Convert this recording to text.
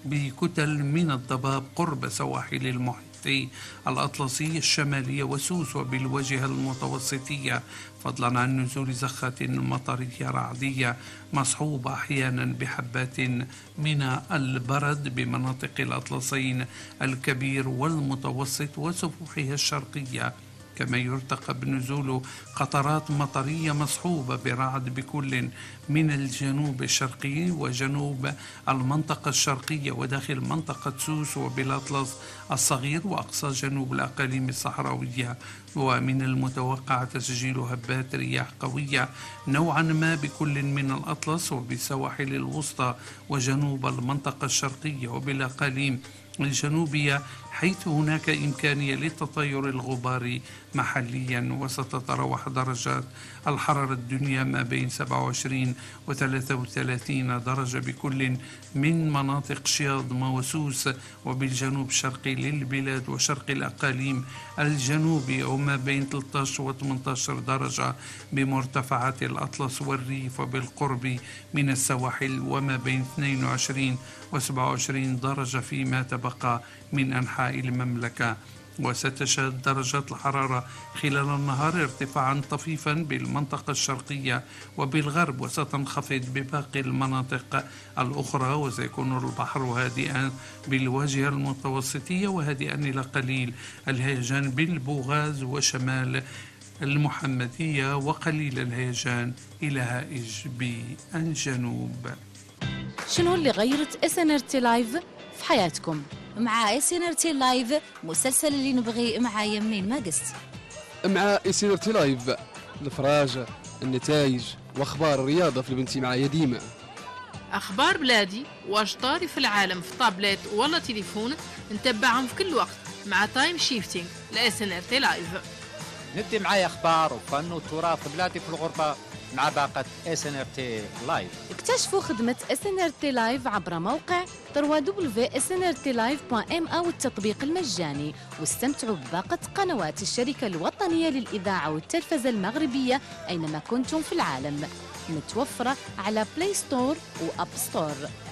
بكتل من الضباب قرب سواحل المحيط الأطلسي الشمالية وسوس وبالواجهة المتوسطية، فضلا عن نزول زخة مطرية رعدية مصحوبة أحيانا بحبات من البرد بمناطق الأطلسين الكبير والمتوسط وسفوحها الشرقية. كما يرتقب نزول قطرات مطرية مصحوبة برعد بكل من الجنوب الشرقي وجنوب المنطقة الشرقية وداخل منطقة سوس وبالأطلس الصغير وأقصى جنوب الأقاليم الصحراوية. ومن المتوقع تسجيل هبات رياح قوية نوعا ما بكل من الأطلس وبالسواحل الوسطى وجنوب المنطقة الشرقية وبالأقاليم الجنوبية، حيث هناك إمكانية للتطير الغباري محليا. وستتراوح درجات الحرارة الدنيا ما بين 27 و 33 درجة بكل من مناطق شياض وسوس وبالجنوب الشرقي للبلاد وشرق الأقاليم الجنوبي، وما بين 13 و 18 درجة بمرتفعات الأطلس والريف وبالقرب من السواحل، وما بين 22 و 27 درجة فيما تبقى من أنحاء المملكة. وستشهد درجات الحرارة خلال النهار ارتفاعا طفيفا بالمنطقة الشرقية وبالغرب، وستنخفض بباقي المناطق الأخرى، وسيكون البحر هادئا بالواجهة المتوسطية وهادئا إلى قليل الهيجان بالبوغاز وشمال المحمدية، وقليل الهيجان إلى هائج بالجنوب. شنو اللي غيرت SNRT لايف في حياتكم؟ مع SNRT لايف مسلسل اللي نبغي معايا منين ما قست. مع SNRT لايف الفراج، النتائج واخبار الرياضه في البنتي معايا ديما. اخبار بلادي واش طاري في العالم في طابلت ولا تليفون نتبعهم في كل وقت مع تايم شيفتينج SNRT لايف. ندي معايا اخبار وفن وتراث بلادي في الغربه مع باقة SNRT لايف. اكتشفوا خدمة SNRT لايف عبر موقع www.snrtlive.ma والتطبيق المجاني، واستمتعوا بباقة قنوات الشركة الوطنية للإذاعة والتلفزة المغربية أينما كنتم في العالم، متوفرة على بلاي ستور وأب ستور.